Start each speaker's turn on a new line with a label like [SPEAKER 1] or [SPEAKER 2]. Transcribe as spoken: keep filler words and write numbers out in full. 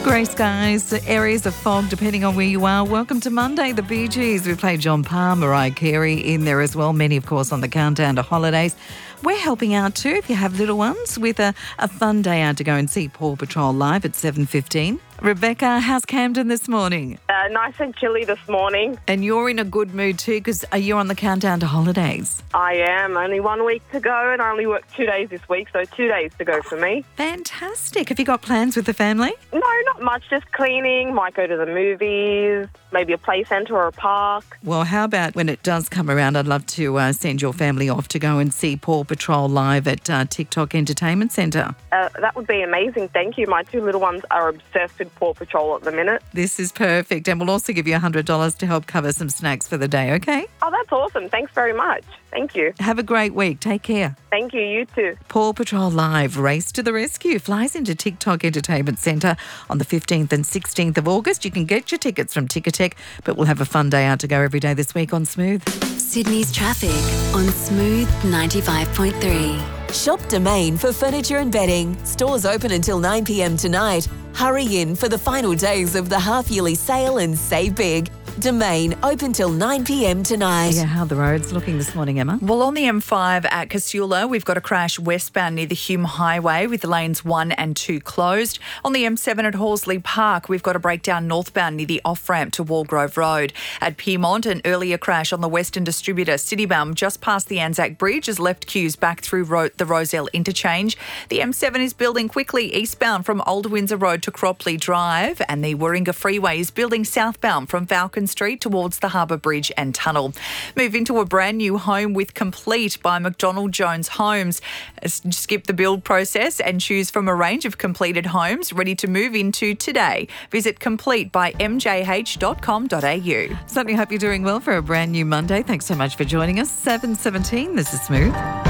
[SPEAKER 1] Grey skies, areas of fog depending on where you are. Welcome to Monday, the Bee Gees. We played John Palmer, Mariah Carey in there as well. Many, of course, on the countdown to holidays. We're helping out too if you have little ones with a, a fun day out to go and see Paw Patrol live at seven fifteen. Rebecca, how's Camden this morning?
[SPEAKER 2] Uh, nice and chilly this morning.
[SPEAKER 1] And you're in a good mood too because are you on the countdown to holidays?
[SPEAKER 2] I am. Only one week to go and I only work two days this week, so two days to go for me.
[SPEAKER 1] Fantastic. Have you got plans with the family?
[SPEAKER 2] No, not much. Just cleaning. Might go to the movies, maybe a play centre or a park.
[SPEAKER 1] Well, how about when it does come around, I'd love to uh, send your family off to go and see Paw Patrol live at uh, TikTok Entertainment Centre.
[SPEAKER 2] Uh, that would be amazing. Thank you. My two little ones are obsessed with Paw Patrol at the minute.
[SPEAKER 1] This is perfect. And we'll also give you one hundred dollars to help cover some snacks for the day, okay?
[SPEAKER 2] Oh, that's awesome. Thanks very much. Thank you.
[SPEAKER 1] Have a great week. Take care.
[SPEAKER 2] Thank you. You too.
[SPEAKER 1] Paw Patrol Live, Race to the Rescue, flies into TikTok Entertainment Centre on the fifteenth and sixteenth of August. You can get your tickets from Ticketek, but we'll have a fun day out to go every day this week on Smooth.
[SPEAKER 3] Sydney's traffic on Smooth ninety-five point three.
[SPEAKER 4] Shop Domain for furniture and bedding. Stores open until nine p.m. tonight. Hurry in for the final days of the half-yearly sale and save big. Domain open till nine p.m. tonight.
[SPEAKER 1] Yeah, how are the roads looking this morning, Emma?
[SPEAKER 5] Well, on the M five at Casula, we've got a crash westbound near the Hume Highway with lanes one and two closed. On the M seven at Horsley Park, we've got a breakdown northbound near the off-ramp to Walgrove Road. At Piedmont, an earlier crash on the Western Distributor Citybound just past the Anzac Bridge has left queues back through Ro- the Rozelle interchange. The M seven is building quickly eastbound from Old Windsor Road to Cropley Drive, and the Warringah Freeway is building southbound from Falcon Street towards the Harbour Bridge and Tunnel. Move into a brand new home with Complete by McDonald Jones Homes. Skip the build process and choose from a range of completed homes ready to move into today. Visit complete by m j h dot com dot a u.
[SPEAKER 1] Certainly hope you're doing well for a brand new Monday. Thanks so much for joining us. seven seventeen, this is Smooth.